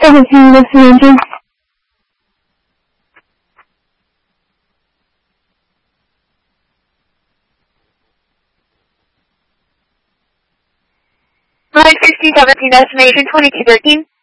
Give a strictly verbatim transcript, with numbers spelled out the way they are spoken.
seventeen, what's the engine? nine sixty seventeen, estimation twenty-two thirteen.